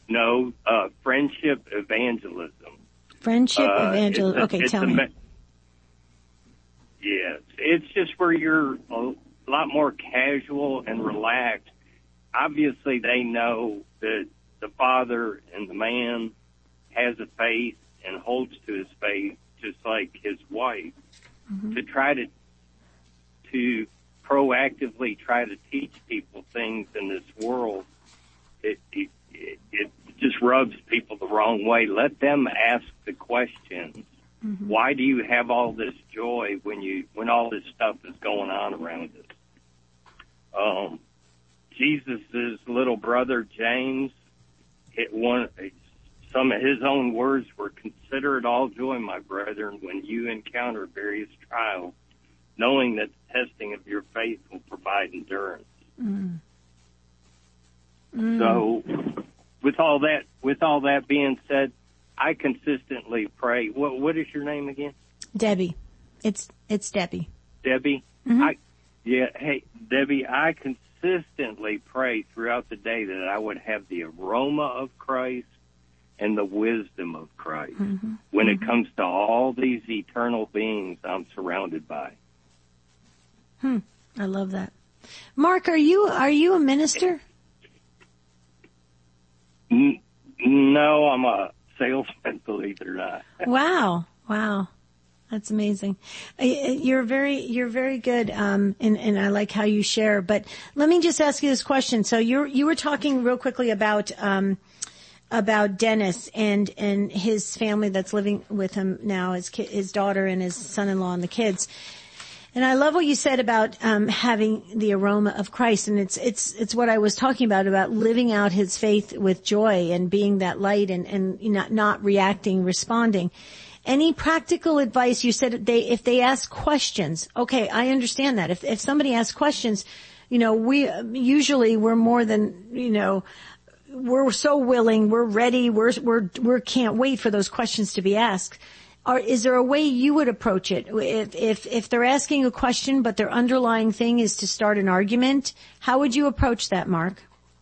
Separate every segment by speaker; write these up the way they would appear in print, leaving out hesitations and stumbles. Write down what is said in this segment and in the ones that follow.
Speaker 1: No, friendship evangelism.
Speaker 2: Friendship evangelism. Okay, tell me.
Speaker 1: Yes, it's just where you're a lot more casual and relaxed. Obviously, they know that the father and the man has a faith and holds to his faith, just like his wife. Mm-hmm. To try to proactively try to teach people things in this world, it just rubs people the wrong way. Let them ask the questions. Mm-hmm. Why do you have all this joy when all this stuff is going on around us? Jesus' little brother James, some of his own words were, "Consider it all joy, my brethren, when you encounter various trials, knowing that the testing of your faith will provide endurance." Mm. Mm. So, with all that being said, I consistently pray. What is your name again?
Speaker 2: Debbie. It's Debbie.
Speaker 1: Debbie? Mm-hmm. Hey, Debbie, I consistently pray throughout the day that I would have the aroma of Christ and the wisdom of Christ mm-hmm. when mm-hmm. it comes to all these eternal beings I'm surrounded by.
Speaker 2: I love that. Mark, are you a minister?
Speaker 1: No, I'm a salesman, believe it or not.
Speaker 2: Wow. That's amazing. You're very good, and I like how you share. But let me just ask you this question. So you were talking real quickly about Dennis and his family that's living with him now, his daughter and his son-in-law and the kids. And I love what you said about having the aroma of Christ, and it's what I was talking about living out his faith with joy and being that light and not reacting, responding. Any practical advice? You said if they ask questions. Okay, I understand that. If somebody asks questions, we're more than, we're so willing, we're ready, we can't wait for those questions to be asked. Is there a way you would approach it? If they're asking a question, but their underlying thing is to start an argument, how would you approach that, Mark?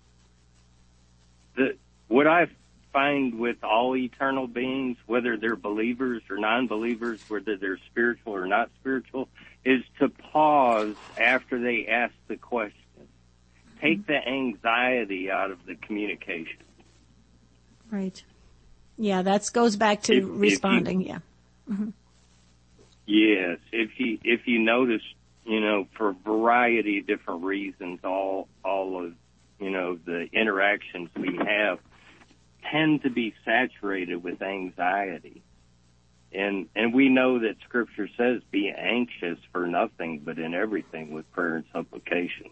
Speaker 1: What I find with all eternal beings, whether they're believers or non-believers, whether they're spiritual or not spiritual, is to pause after they ask the question. Take the anxiety out of the communication.
Speaker 2: Right. Yeah, that goes back to responding. Yeah. Mm-hmm.
Speaker 1: Yes. If you notice, for a variety of different reasons, all of, the interactions we have tend to be saturated with anxiety. And we know that Scripture says, be anxious for nothing, but in everything with prayer and supplication.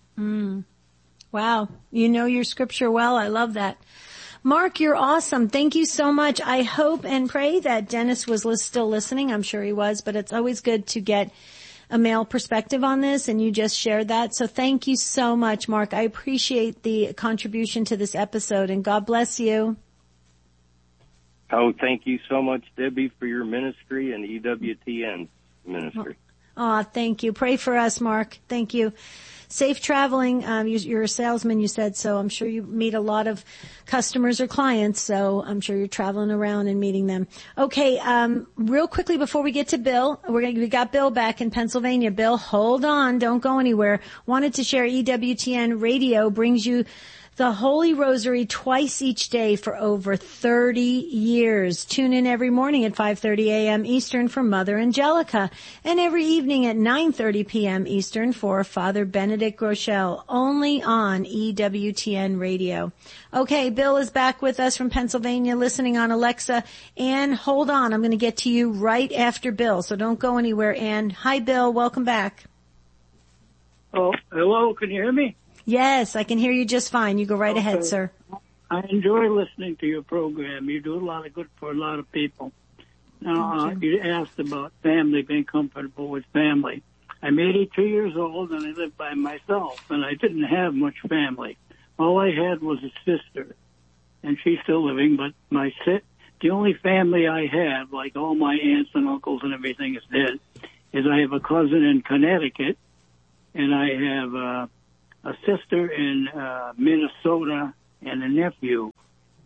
Speaker 2: Wow. You know your Scripture well. I love that. Mark, you're awesome. Thank you so much. I hope and pray that Dennis was still listening. I'm sure he was, but it's always good to get a male perspective on this, and you just shared that. So thank you so much, Mark. I appreciate the contribution to this episode, and God bless you.
Speaker 1: Oh, thank you so much, Debbie, for your ministry and EWTN's ministry.
Speaker 2: Oh, thank you. Pray for us, Mark. Thank you. Safe traveling. You're a salesman, you said, so I'm sure you meet a lot of customers or clients, so I'm sure you're traveling around and meeting them. Okay, real quickly before we get to Bill, we got Bill back in Pennsylvania. Bill, hold on. Don't go anywhere. Wanted to share EWTN Radio brings you the Holy Rosary twice each day for over 30 years. Tune in every morning at 5:30 a.m. Eastern for Mother Angelica, and every evening at 9:30 p.m. Eastern for Father Benedict Groeschel, only on EWTN Radio. Okay, Bill is back with us from Pennsylvania, listening on Alexa. Ann, hold on. I'm going to get to you right after Bill, so don't go anywhere, Ann. Hi, Bill. Welcome back.
Speaker 3: Oh, hello. Can you hear me?
Speaker 2: Yes, I can hear you just fine. You go right ahead, sir.
Speaker 3: I enjoy listening to your program. You do a lot of good for a lot of people. Now, you asked about family, being comfortable with family. I'm 82 years old, and I live by myself, and I didn't have much family. All I had was a sister, and she's still living, but the only family I have, like all my aunts and uncles and everything is dead, is I have a cousin in Connecticut, and I have a sister in Minnesota and a nephew.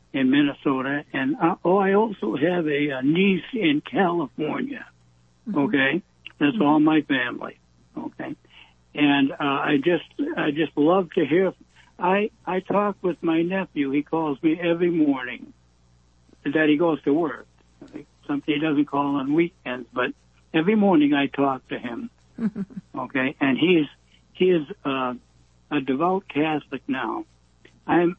Speaker 3: in Minnesota, and I also have a niece in California. Okay, that's all my family. Okay, and I just love to hear. I talk with my nephew. He calls me every morning. That he goes to work. He doesn't call on weekends, but every morning I talk to him. Okay, and he is a devout Catholic now. I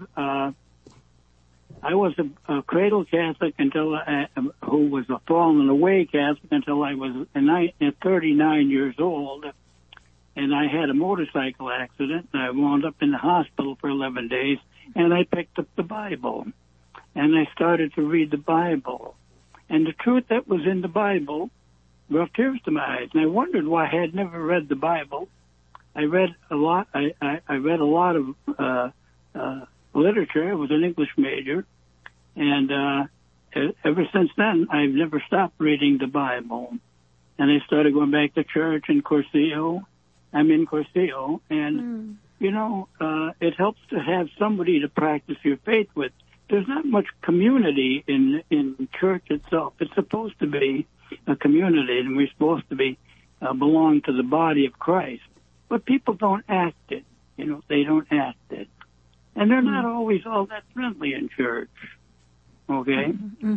Speaker 3: was a cradle Catholic until who was a fallen away Catholic until I was 39 years old, and I had a motorcycle accident. And I wound up in the hospital for 11 days, and I picked up the Bible, and I started to read the Bible, and the truth that was in the Bible brought tears to my eyes, and I wondered why I had never read the Bible. I read a lot. I read a lot of literature. I was an English major, and ever since then, I've never stopped reading the Bible. And I started going back to church in Cursillo. I'm in Cursillo, and it helps to have somebody to practice your faith with. There's not much community in church itself. It's supposed to be a community, and we're supposed to be belong to the body of Christ. But people don't act it. They don't act it. And they're not always all that friendly in church. Okay?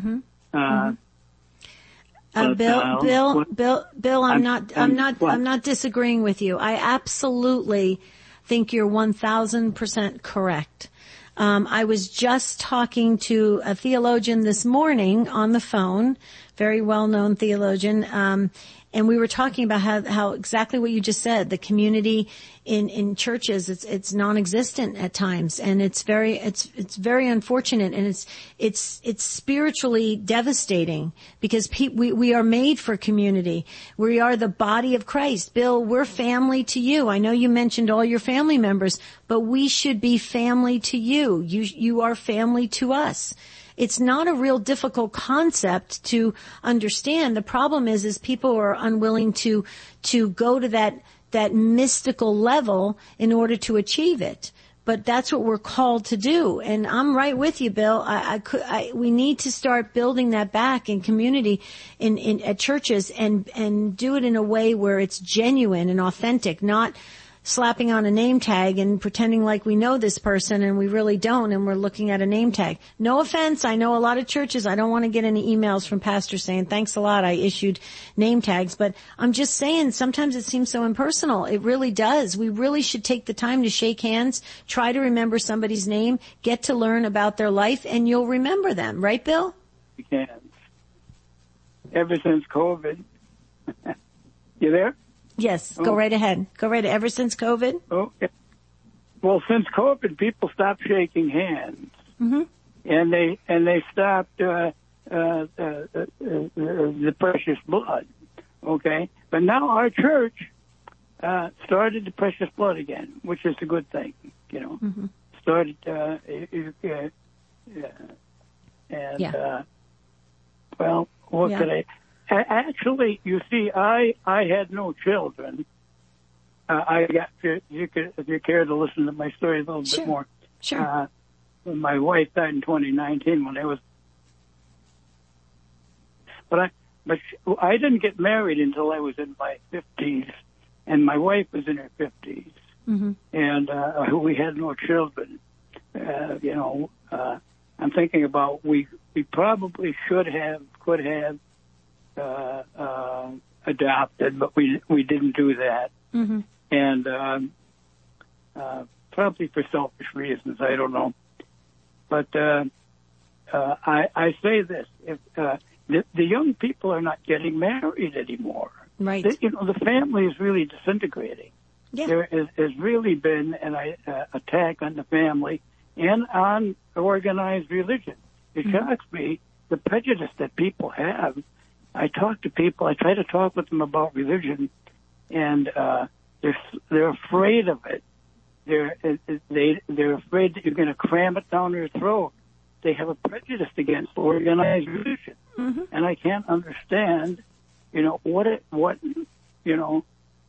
Speaker 2: Bill, I'm not disagreeing with you. I absolutely think you're 1,000% correct. I was just talking to a theologian this morning on the phone, very well-known theologian, and we were talking about how exactly what you just said, the community in churches, it's non-existent at times, and it's very unfortunate, and it's spiritually devastating, because we are made for community. We are the body of Christ. Bill, we're family to you. I know you mentioned all your family members, but we should be family to you. You are family to us. It's not a real difficult concept to understand. The problem is people are unwilling to go to that mystical level in order to achieve it. But that's what we're called to do. And I'm right with you, Bill. We need to start building that back in community at churches and do it in a way where it's genuine and authentic, not slapping on a name tag and pretending like we know this person and we really don't, and we're looking at a name tag. No offense, I know a lot of churches, I don't want to get any emails from pastors saying, thanks a lot, I issued name tags, but I'm just saying sometimes it seems so impersonal. It really does. We really should take the time to shake hands, try to remember somebody's name, get to learn about their life, and you'll remember them. Right, Bill?
Speaker 3: We can. Ever since COVID. You there?
Speaker 2: Yes, go right ahead. Go right ahead. Ever since COVID?
Speaker 3: Okay. Well, since COVID, people stopped shaking hands, and they stopped the precious blood. Okay, but now our church started the precious blood again, which is a good thing. Started well, what could I? Actually, you see, I had no children. I got, if you care to listen to my story a little bit more.
Speaker 2: Sure.
Speaker 3: My wife died in 2019 when I was, but I didn't get married until I was in my 50s, and my wife was in her 50s, and we had no children. I'm thinking about we probably could have adopted, but we didn't do that, and probably for selfish reasons, I don't know. But I say this: if the young people are not getting married anymore,
Speaker 2: right?
Speaker 3: The family is really disintegrating.
Speaker 2: Yeah.
Speaker 3: There has really been an attack on the family and on organized religion. It shocks me the prejudice that people have. I talk to people. I try to talk with them about religion, and they're afraid of it. They're afraid that you're going to cram it down their throat. They have a prejudice against organized religion, and I can't understand.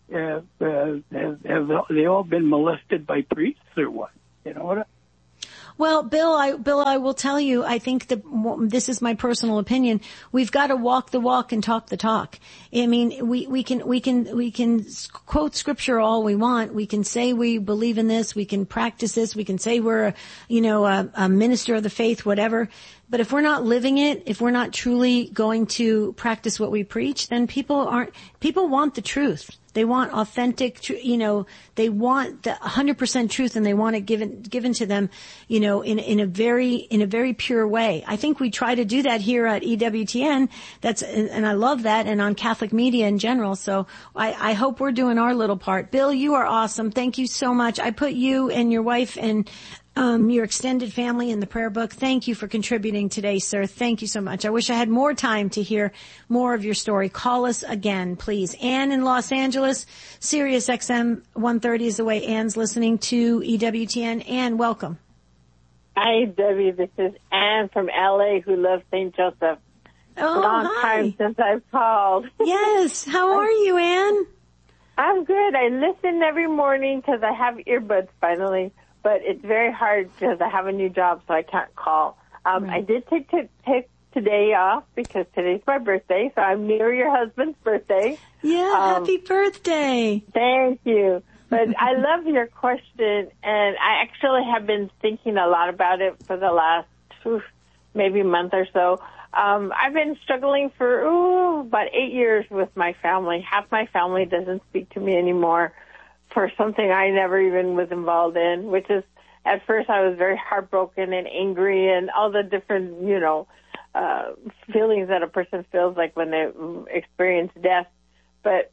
Speaker 3: Have they all been molested by priests or what?
Speaker 2: Well, Bill, I will tell you, I think this is my personal opinion. We've got to walk the walk and talk the talk. I mean, we can quote scripture all we want. We can say we believe in this. We can practice this. We can say we're, a minister of the faith, whatever. But if we're not living it, if we're not truly going to practice what we preach, then people want the truth. They want authentic, they want the 100% truth, and they want it given to them, in a very pure way. I think we try to do that here at EWTN. And I love that, and on Catholic media in general. So I hope we're doing our little part. Bill, you are awesome. Thank you so much. I put you and your wife and your extended family in the prayer book. Thank you for contributing today, sir. Thank you so much. I wish I had more time to hear more of your story. Call us again, please. Ann in Los Angeles, Sirius XM 130 is the way Ann's listening to EWTN. Ann, welcome.
Speaker 4: Hi, Debbie. This is Ann from LA who loves St. Joseph.
Speaker 2: Oh,
Speaker 4: Long time since I've called.
Speaker 2: Yes. How are you, Ann?
Speaker 4: I'm good. I listen every morning because I have earbuds finally. But it's very hard because I have a new job, so I can't call. Right. I did take today off because today's my birthday, so I'm near your husband's birthday.
Speaker 2: Yeah, happy birthday.
Speaker 4: Thank you. But I love your question, and I actually have been thinking a lot about it for the last maybe month or so. I've been struggling for about 8 years with my family. Half my family doesn't speak to me anymore for something I never even was involved in, which is, at first I was very heartbroken and angry and all the different, feelings that a person feels like when they experience death. But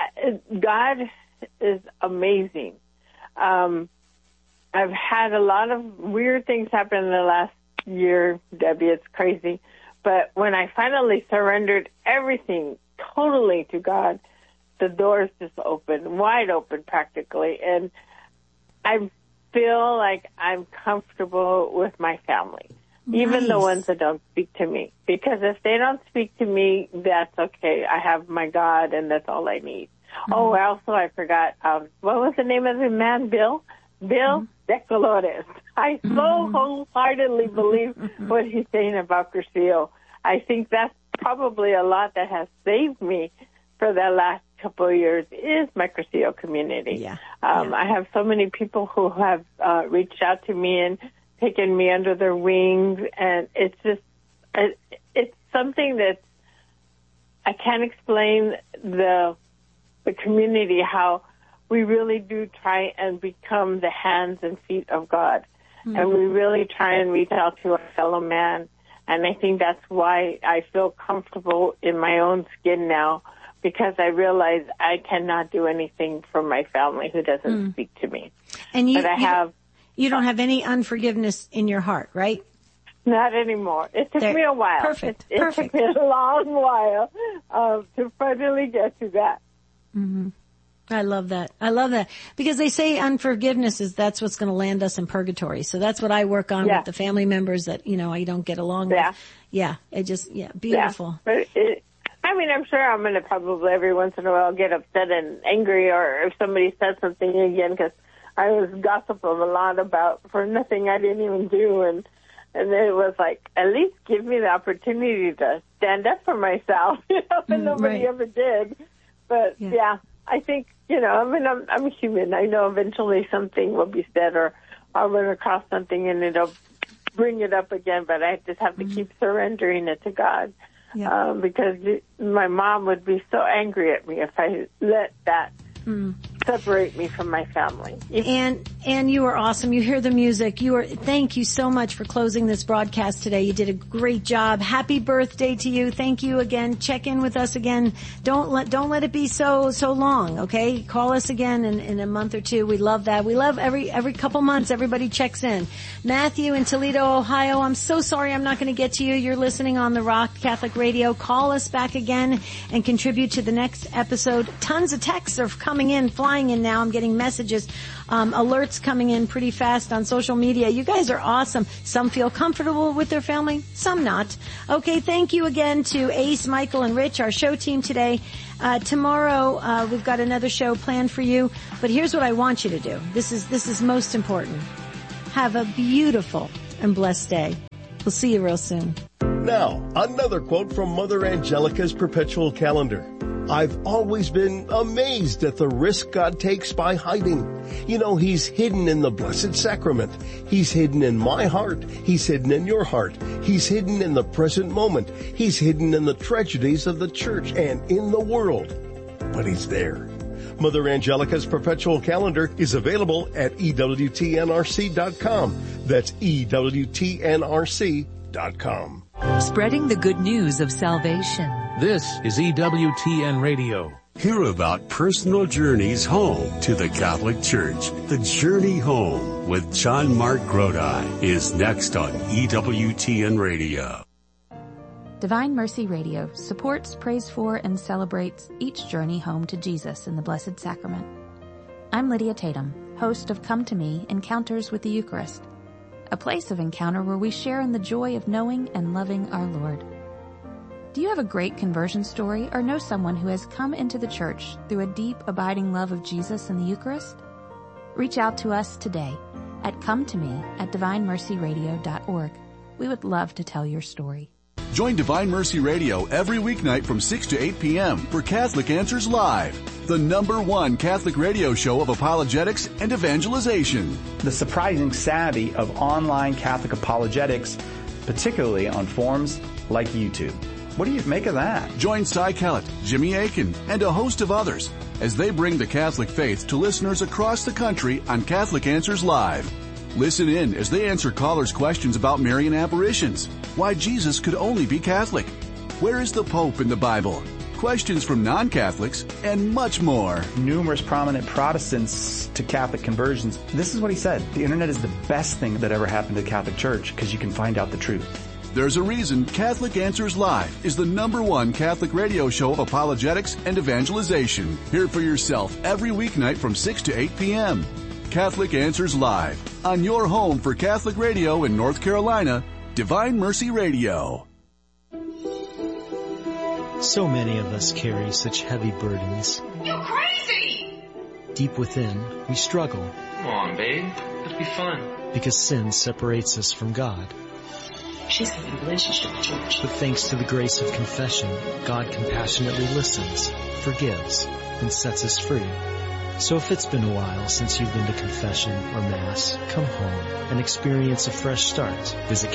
Speaker 4: God is amazing. I've had a lot of weird things happen in the last year, Debbie. It's crazy. But when I finally surrendered everything totally to God, the doors just open, wide open practically. And I feel like I'm comfortable with my family, even the ones that don't speak to me. Because if they don't speak to me, that's okay. I have my God, and that's all I need. Mm-hmm. Oh, also, I forgot, what was the name of the man, Bill? Bill De Colores. I so wholeheartedly believe what he's saying about Cursillo. I think that's probably a lot that has saved me for the last couple of years is my Cursillo community. Yeah. I have so many people who have reached out to me and taken me under their wings, and it's just it's something that I can't explain the community, how we really do try and become the hands and feet of God, and we really try and reach out to our fellow man, and I think that's why I feel comfortable in my own skin now, because I realize I cannot do anything for my family who doesn't speak to me.
Speaker 2: And you don't have any unforgiveness in your heart, right?
Speaker 4: Not anymore. It took me a while.
Speaker 2: Perfect.
Speaker 4: It took me a long while to finally get to that.
Speaker 2: Mm-hmm. I love that. Because they say unforgiveness that's what's going to land us in purgatory. So that's what I work on with the family members that, I don't get along with. Yeah. Beautiful.
Speaker 4: Yeah. But I'm sure I'm going to probably every once in a while get upset and angry, or if somebody says something again, because I was gossiping a lot about for nothing I didn't even do, and it was like, at least give me the opportunity to stand up for myself, and nobody ever did. But I think, I'm human. I know eventually something will be said, or I'll run across something and it'll bring it up again, but I just have to keep surrendering it to God. Yeah. Because my mom would be so angry at me if I let that separate me from my family.
Speaker 2: And you are awesome. You hear the music. Thank you so much for closing this broadcast today. You did a great job. Happy birthday to you. Thank you again. Check in with us again. Don't let it be so long, okay? Call us again in a month or two. We love that. We love every couple months everybody checks in. Matthew in Toledo, Ohio. I'm so sorry I'm not going to get to you. You're listening on the Rock Catholic Radio. Call us back again and contribute to the next episode. Tons of texts are coming in, flying in now. I'm getting messages, alerts coming in pretty fast on social media. You guys are awesome. Some feel comfortable with their family, some not. Okay, thank you again to Ace, Michael, and Rich, our show team today. Tomorrow, we've got another show planned for you, but here's what I want you to do. This is most important. Have a beautiful and blessed day. We'll see you real soon.
Speaker 5: Now, another quote from Mother Angelica's perpetual calendar. I've always been amazed at the risk God takes by hiding. You know, He's hidden in the Blessed Sacrament. He's hidden in my heart. He's hidden in your heart. He's hidden in the present moment. He's hidden in the tragedies of the church and in the world. But He's there. Mother Angelica's perpetual calendar is available at EWTNRC.com. That's EWTNRC.com.
Speaker 6: Spreading the good news of salvation.
Speaker 7: This is EWTN Radio.
Speaker 8: Hear about personal journeys home to the Catholic Church. The Journey Home with John Mark Grodi is next on EWTN Radio.
Speaker 9: Divine Mercy Radio supports, prays for, and celebrates each journey home to Jesus in the Blessed Sacrament. I'm Lydia Tatum, host of Come to Me, Encounters with the Eucharist, a place of encounter where we share in the joy of knowing and loving our Lord. Do you have a great conversion story or know someone who has come into the church through a deep, abiding love of Jesus and the Eucharist? Reach out to us today at cometome@divinemercyradio.org. We would love to tell your story.
Speaker 10: Join Divine Mercy Radio every weeknight from 6 to 8 p.m. for Catholic Answers Live, the #1 Catholic radio show of apologetics and evangelization.
Speaker 11: The surprising savvy of online Catholic apologetics, particularly on forums like YouTube. What do you make of that?
Speaker 10: Join Cy Kellett, Jimmy Akin, and a host of others as they bring the Catholic faith to listeners across the country on Catholic Answers Live. Listen in as they answer callers' questions about Marian apparitions, why Jesus could only be Catholic, where is the Pope in the Bible, questions from non-Catholics, and much more.
Speaker 11: Numerous prominent Protestants to Catholic conversions. This is what he said. The internet is the best thing that ever happened to the Catholic Church because you can find out the truth.
Speaker 10: There's a reason Catholic Answers Live is the #1 Catholic radio show of apologetics and evangelization. Hear it for yourself every weeknight from 6 to 8 p.m. Catholic Answers Live, on your home for Catholic radio in North Carolina, Divine Mercy Radio.
Speaker 12: So many of us carry such heavy burdens.
Speaker 13: You're crazy!
Speaker 12: Deep within, we struggle.
Speaker 13: Come on, babe. Let's be fun.
Speaker 12: Because sin separates us from God.
Speaker 13: She's having a relationship with church.
Speaker 12: But thanks to the grace of confession, God compassionately listens, forgives, and sets us free. So if it's been a while since you've been to confession or Mass, come home and experience a fresh start. Visit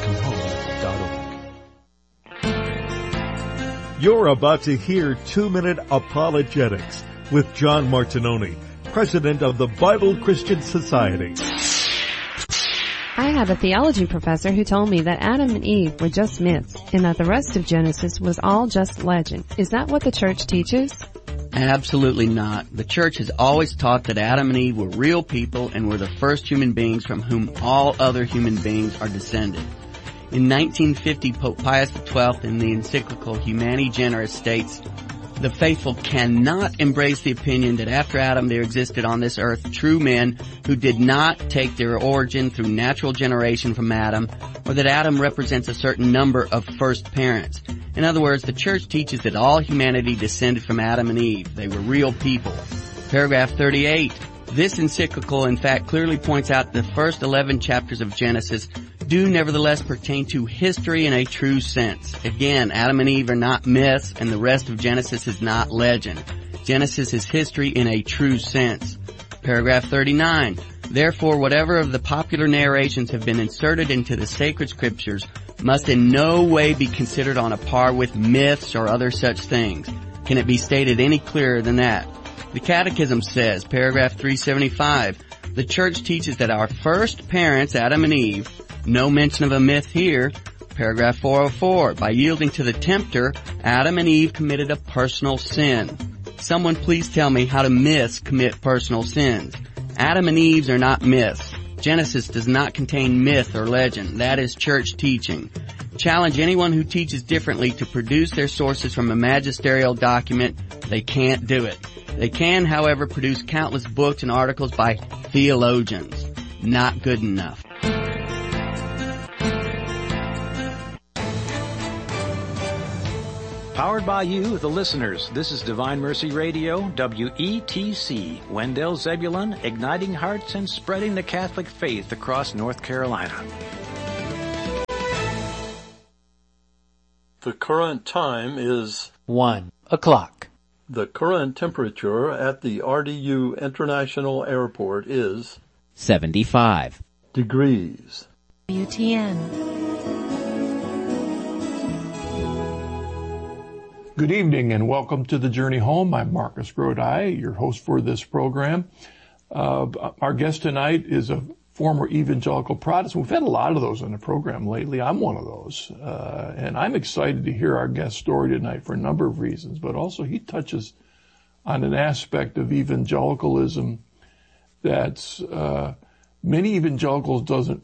Speaker 12: CatholicSComeHome.org.
Speaker 14: You're about to hear 2-Minute Apologetics with John Martinoni, President of the Bible Christian Society.
Speaker 15: I had a theology professor who told me that Adam and Eve were just myths and that the rest of Genesis was all just legend. Is that what the church teaches?
Speaker 16: Absolutely not. The church has always taught that Adam and Eve were real people and were the first human beings from whom all other human beings are descended. In 1950, Pope Pius XII in the encyclical Humani Generis states, "The faithful cannot embrace the opinion that after Adam there existed on this earth true men who did not take their origin through natural generation from Adam, or that Adam represents a certain number of first parents." In other words, the church teaches that all humanity descended from Adam and Eve. They were real people. Paragraph 38. This encyclical, in fact, clearly points out the first 11 chapters of Genesis do nevertheless pertain to history in a true sense. Again, Adam and Eve are not myths, and the rest of Genesis is not legend. Genesis is history in a true sense. Paragraph 39. Therefore, whatever of the popular narrations have been inserted into the sacred scriptures must in no way be considered on a par with myths or other such things. Can it be stated any clearer than that? The Catechism says, paragraph 375, the Church teaches that our first parents, Adam and Eve, no mention of a myth here. Paragraph 404, by yielding to the tempter, Adam and Eve committed a personal sin. Someone please tell me how do myths commit personal sins? Adam and Eve are not myths. Genesis does not contain myth or legend. That is church teaching. Challenge anyone who teaches differently to produce their sources from a magisterial document. They can't do it. They can, however, produce countless books and articles by theologians. Not good enough.
Speaker 17: Powered by you, the listeners. This is Divine Mercy Radio, WETC, Wendell Zebulon, igniting hearts and spreading the Catholic faith across North Carolina.
Speaker 18: The current time is
Speaker 12: 1 o'clock.
Speaker 18: The current temperature at the RDU International Airport is
Speaker 19: 75
Speaker 18: degrees.
Speaker 6: WTN.
Speaker 14: Good evening and welcome to The Journey Home. I'm Marcus Grodi, your host for this program. Our guest tonight is a former evangelical Protestant. We've had a lot of those on the program lately. I'm one of those. And I'm excited to hear our guest story tonight for a number of reasons, but also he touches on an aspect of evangelicalism that's, many evangelicals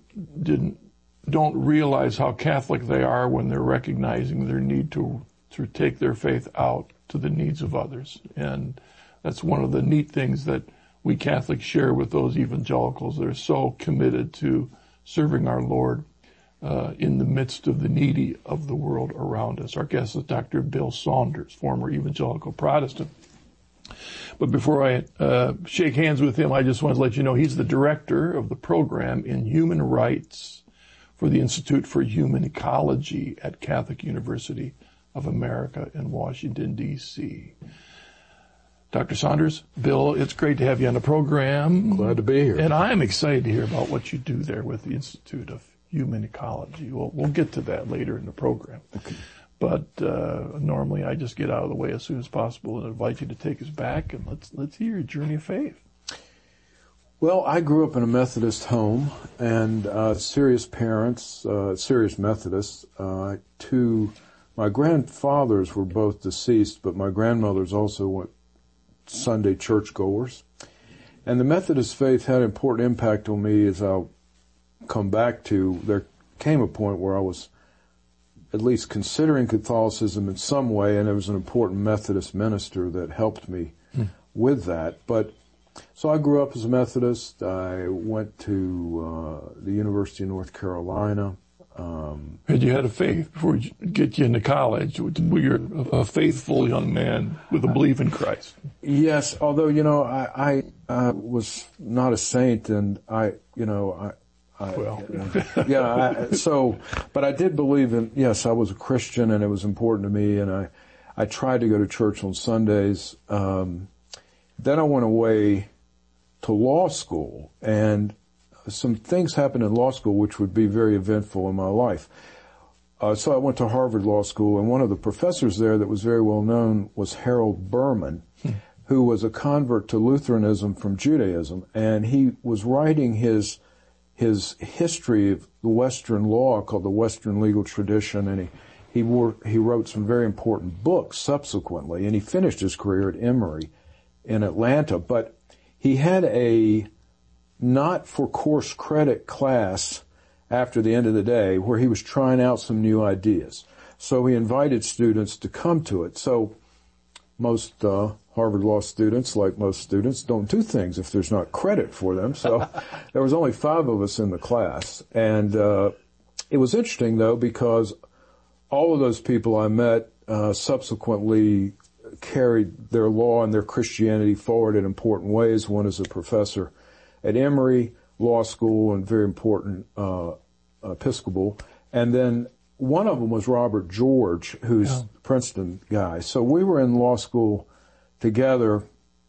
Speaker 14: don't realize how Catholic they are when they're recognizing their need to take their faith out to the needs of others. And that's one of the neat things that we Catholics share with those evangelicals that are so committed to serving our Lord in the midst of the needy of the world around us. Our guest is Dr. Bill Saunders, former evangelical Protestant. But before I shake hands with him, I just want to let you know he's the director of the program in human rights for the Institute for Human Ecology at Catholic University of America in Washington, D.C. Dr. Saunders, Bill, it's great to have you on the program.
Speaker 20: Glad to be here.
Speaker 14: And I'm excited to hear about what you do there with the Institute of Human Ecology. We'll get to that later in the program.
Speaker 20: Okay.
Speaker 14: But normally I just get out of the way as soon as possible and invite you to take us back and let's hear your journey of faith.
Speaker 20: Well, I grew up in a Methodist home and serious parents, serious Methodists. My grandfathers were both deceased, but my grandmothers also were Sunday churchgoers. And the Methodist faith had an important impact on me, as I'll come back to. There came a point where I was at least considering Catholicism in some way, and there was an important Methodist minister that helped me with that. But so I grew up as a Methodist. I went to the University of North Carolina.
Speaker 14: And you had a faith before you get you into college. You're a faithful young man with a belief in Christ.
Speaker 20: Yes, although, I was not a saint, and but I did believe in, yes, I was a Christian, and it was important to me, and I tried to go to church on Sundays. Then I went away to law school, and some things happened in law school which would be very eventful in my life. So I went to Harvard Law School, and one of the professors there that was very well known was Harold Berman, who was a convert to Lutheranism from Judaism, and he was writing his history of the Western law called the Western Legal Tradition, and he wrote some very important books subsequently, and he finished his career at Emory in Atlanta. But he had a not for course credit class after the end of the day where he was trying out some new ideas. So he invited students to come to it. So most Harvard Law students, like most students, don't do things if there's not credit for them. So there was only 5 of us in the class. And it was interesting, though, because all of those people I met subsequently carried their law and their Christianity forward in important ways. One is a professor at Emory Law School and very important Episcopal. And then one of them was Robert George, who's a Princeton guy. So we were in law school together,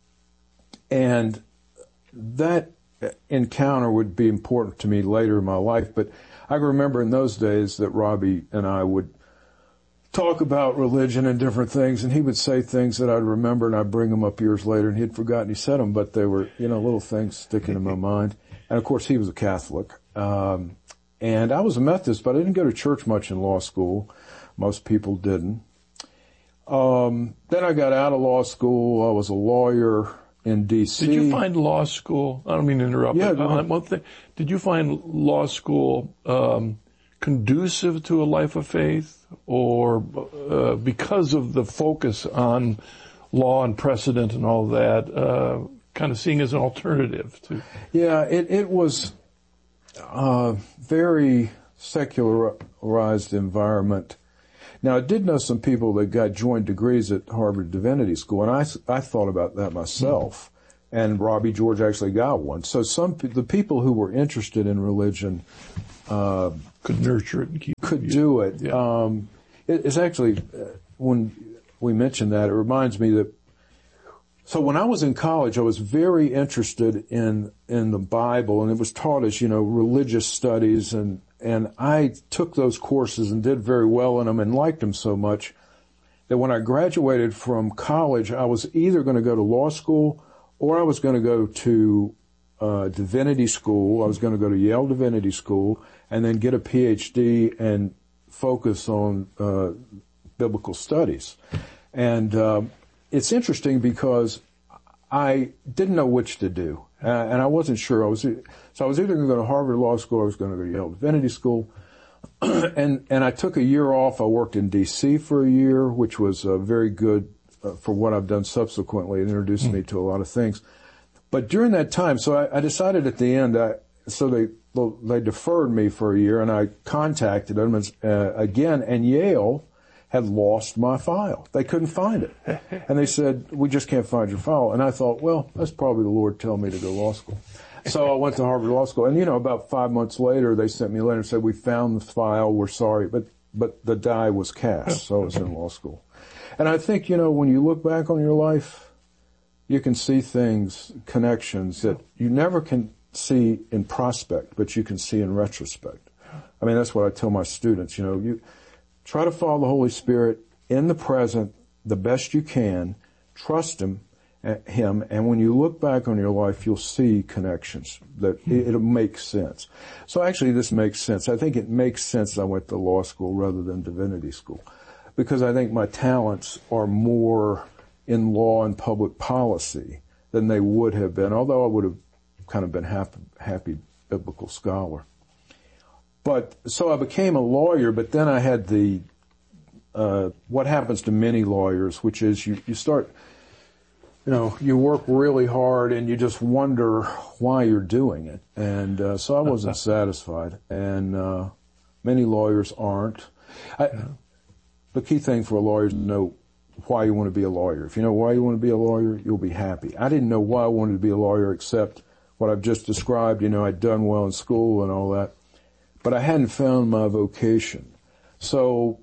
Speaker 20: and that encounter would be important to me later in my life. But I remember in those days that Robbie and I would talk about religion and different things, and he would say things that I'd remember, and I'd bring them up years later, and he'd forgotten he said them, but they were, little things sticking in my mind. And of course, he was a Catholic. And I was a Methodist, but I didn't go to church much in law school. Most people didn't. Then I got out of law school. I was a lawyer in D.C.
Speaker 14: Did you find law school, I don't mean to interrupt,
Speaker 20: yeah,
Speaker 14: one thing, did you find law school conducive to a life of faith, or because of the focus on law and precedent and all that, kind of seeing as an alternative to?
Speaker 20: Yeah, it was a very secularized environment. Now, I did know some people that got joint degrees at Harvard Divinity School, and I thought about that myself. And Robbie George actually got one. So the people who were interested in religion
Speaker 14: could nurture it and
Speaker 20: could do it. Yeah. It's actually, when we mentioned that, it reminds me that, so when I was in college, I was very interested in the Bible, and it was taught as, religious studies, and I took those courses and did very well in them and liked them so much that when I graduated from college, I was either going to go to law school or I was going to go to divinity school. I was going to go to Yale Divinity School and then get a PhD and focus on biblical studies. And it's interesting because I didn't know which to do, and I wasn't sure. I was either going to go to Harvard Law School or I was going to go to Yale Divinity School. and I took a year off. I worked in D.C. for a year, which was very good for what I've done subsequently. It introduced me to a lot of things. But during that time, so I decided at the end, so they deferred me for a year, and I contacted them again, and Yale had lost my file. They couldn't find it. And they said, we just can't find your file. And I thought, well, that's probably the Lord telling me to go to law school. So I went to Harvard Law School, and about 5 months later, they sent me a letter and said, we found the file, we're sorry, but the die was cast, so I was in law school. And I think, when you look back on your life, you can see things, connections that you never can see in prospect, but you can see in retrospect. I mean, that's what I tell my students, you try to follow the Holy Spirit in the present the best you can, trust Him, and when you look back on your life, you'll see connections that it'll make sense. So actually this makes sense. I think it makes sense I went to law school rather than divinity school, because I think my talents are more in law and public policy than they would have been, although I would have kind of been happy biblical scholar. But so I became a lawyer, but then I had what happens to many lawyers, which is you start, you work really hard and you just wonder why you're doing it. And so I wasn't satisfied, and many lawyers aren't. The key thing for a lawyer is to know why you want to be a lawyer. If you know why you want to be a lawyer, you'll be happy. I didn't know why I wanted to be a lawyer except what I've just described. I'd done well in school and all that, but I hadn't found my vocation. So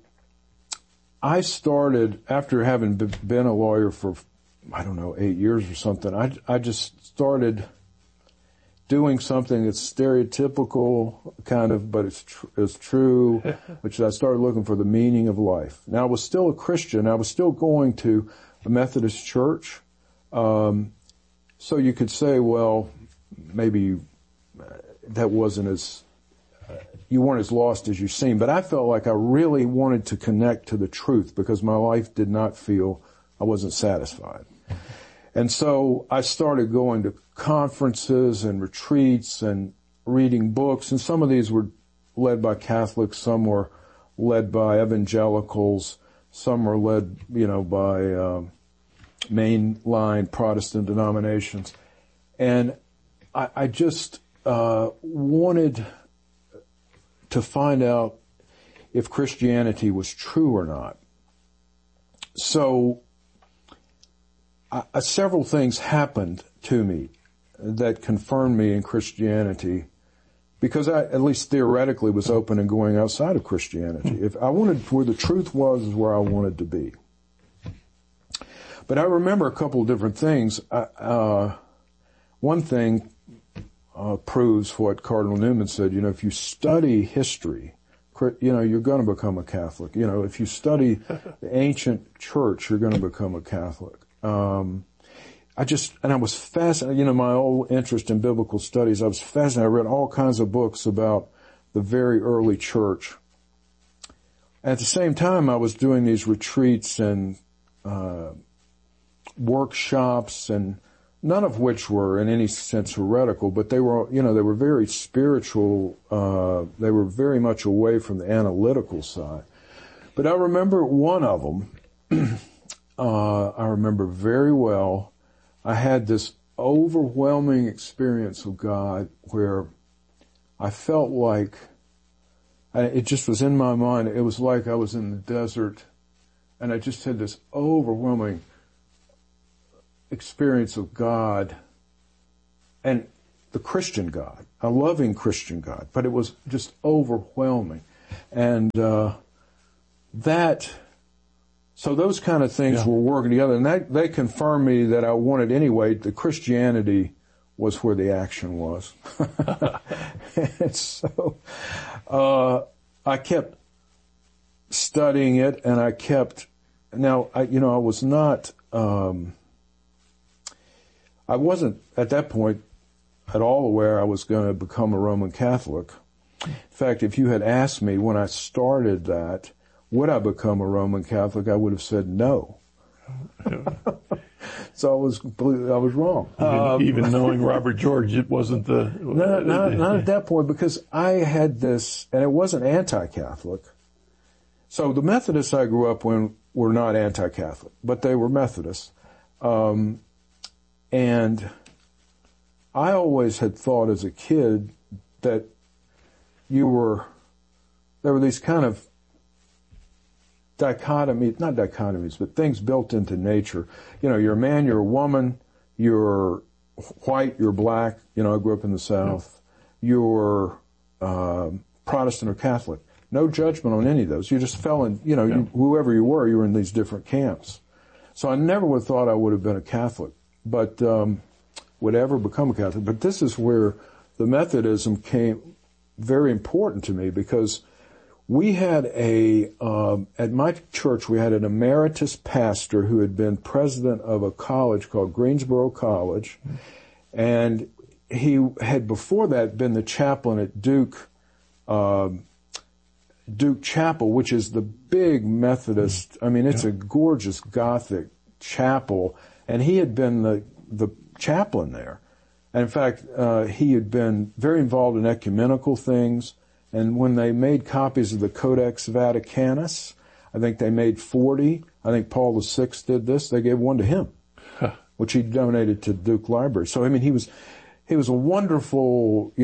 Speaker 20: I started, after having been a lawyer for, 8 years or something, I just started doing something that's stereotypical, kind of, but it's true, which I started looking for the meaning of life. Now, I was still a Christian. I was still going to a Methodist church. So you could say, well, maybe that wasn't you weren't as lost as you seem. But I felt like I really wanted to connect to the truth because my life did not feel, I wasn't satisfied. And so I started going to conferences and retreats and reading books, and some of these were led by Catholics, some were led by evangelicals, some were led, by mainline Protestant denominations. And I just wanted to find out if Christianity was true or not. So several things happened to me that confirmed me in Christianity, because I, at least theoretically, was open and going outside of Christianity. If I wanted, where the truth was is where I wanted to be. But I remember a couple of different things. One thing proves what Cardinal Newman said. If you study history, you're going to become a Catholic. If you study the ancient church, you're going to become a Catholic. I was fascinated, my old interest in biblical studies, I was fascinated. I read all kinds of books about the very early church. At the same time, I was doing these retreats and workshops, and none of which were in any sense heretical, but they were, they were very spiritual. They were very much away from the analytical side. But I remember one of them, I remember very well. I had this overwhelming experience of God where I felt like it just was in my mind. It was like I was in the desert, and I just had this overwhelming experience of God, and the Christian God, a loving Christian God, but it was just overwhelming. And so those kind of things were working together, and they confirmed me that I wanted anyway. The Christianity was where the action was. And so I kept studying it, and I was not, I wasn't at that point at all aware I was going to become a Roman Catholic. In fact, if you had asked me when I started that, would I become a Roman Catholic, I would have said no. So I was wrong.
Speaker 14: Even knowing Robert George, it wasn't
Speaker 20: not at that point, because I had this, and it wasn't anti-Catholic. So the Methodists I grew up with were not anti-Catholic, but they were Methodists. And I always had thought as a kid that there were these kind of not dichotomies, but things built into nature. You're a man, you're a woman, you're white, you're black. I grew up in the South. You're Protestant or Catholic. No judgment on any of those. You just fell in, whoever you were in these different camps. So I never would have thought I would have been a Catholic, but would ever become a Catholic. But this is where the Methodism came very important to me, because we had at my church, we had an emeritus pastor who had been president of a college called Greensboro College, and he had before that been the chaplain at Duke Chapel, which is the big Methodist, it's a gorgeous Gothic chapel, and he had been the chaplain there. And in fact, he had been very involved in ecumenical things. And when they made copies of the Codex Vaticanus, I think they made 40. I think Paul VI did this. They gave one to him, which he donated to Duke Library. So, he was a wonderful,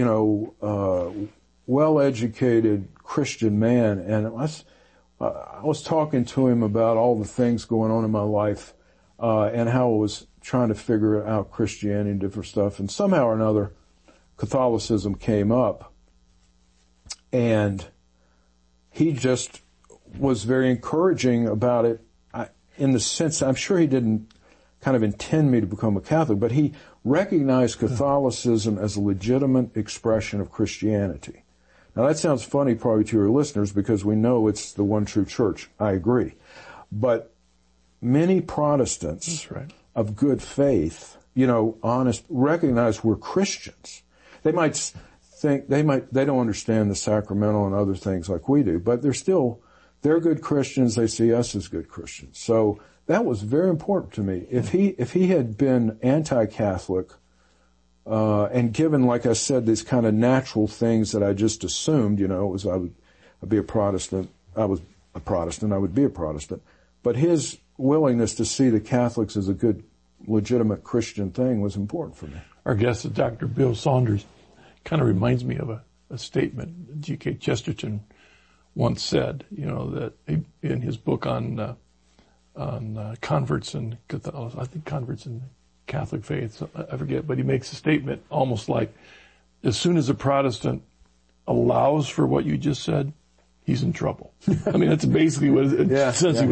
Speaker 20: well-educated Christian man. And I was talking to him about all the things going on in my life, and how I was trying to figure out Christianity and different stuff. And somehow or another, Catholicism came up. And he just was very encouraging about it, in the sense, I'm sure he didn't kind of intend me to become a Catholic, but he recognized Catholicism as a legitimate expression of Christianity. Now that sounds funny probably to your listeners, because we know it's the one true church. I agree. But many Protestants of good faith, honest, recognize we're Christians. They might think they don't understand the sacramental and other things like we do, but they're good Christians. They see us as good Christians. So that was very important to me. If he had been anti-Catholic, and given, like I said, these kind of natural things that I just assumed, was I'd be a Protestant. I was a Protestant. I would be a Protestant. But his willingness to see the Catholics as a good, legitimate Christian thing was important for me.
Speaker 14: Our guest is Dr. Bill Saunders. Kind of reminds me of a statement G.K. Chesterton once said, that in his book on converts and Catholicism, I think converts in Catholic faith, I forget, but he makes a statement almost like, as soon as a Protestant allows for what you just said, he's in trouble. That's basically what it essentially